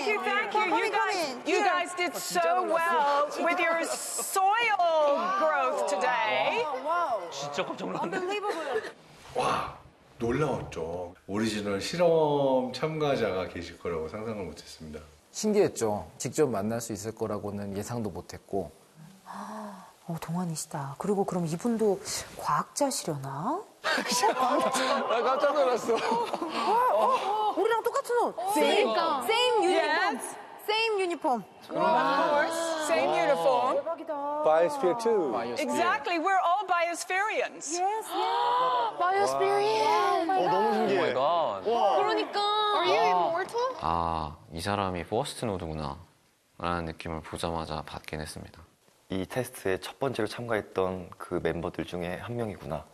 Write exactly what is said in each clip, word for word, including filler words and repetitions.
Thank you, thank you. You guys, you guys did so well with your soil growth today. 진짜 깜짝 놀랐네. 와, 놀라웠죠. 오리지널 실험 참가자가 계실 거라고 상상을 못했습니다. 신기했죠. 직접 만날 수 있을 거라고는 예상도 못했고. 아, 어, 동안이시다. 그리고 그럼 이분도 과학자시려나? 나 깜짝 놀랐어. 어, 우리랑 똑같은 옷. Same, same uniform. Yes. Same uniform. Of course, same uniform. Biosphere too. Exactly, we're all biospherians. Yes, yes. Biosphere. 어, 너무 신기해. 그러니까. Are you immortal? 아, 이 사람이 포스트 노드구나 라는 느낌을 보자마자 받긴 했습니다. 이 테스트에 첫 번째로 참가했던 그 멤버들 중에 한 명이구나.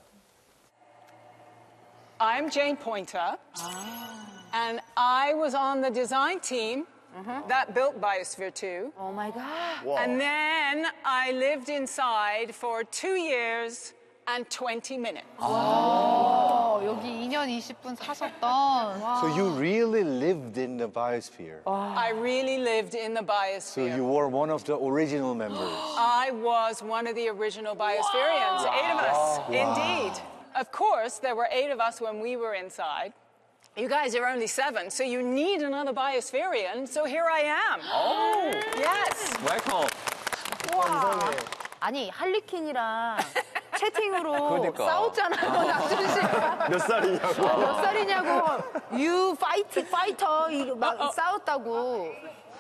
I'm Jane Pointer, and I was on the design team that built Biosphere two. Oh my God. And then I lived inside for two years and twenty minutes. 어, 여기 이 년 이십 분 사셨던. So you really lived in the biosphere. I really lived in the So biosphere. you were one of the original members. I was one of the original biospherians, eight of us, indeed. Of course, there were eight of us when we were inside. You guys are only seven, so you need another biospherian, so here I am. Oh. Yes. 웰컴. 와. 아니, 할리퀸이랑 채팅으로 그러니까. 싸웠잖아요, 남준 씨. 몇 살이냐고. 몇 살이냐고. You fight, fighter. 이거 막 어, 어. 싸웠다고.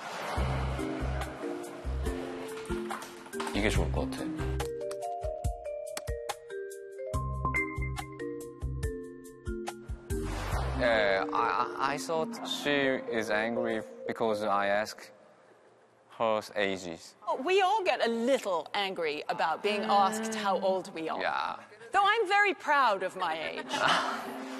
이게 좋을 것 같아. Yeah, I, I thought she is angry because I asked her ages. We all get a little angry about being asked how old we are. Yeah. Though I'm very proud of my age.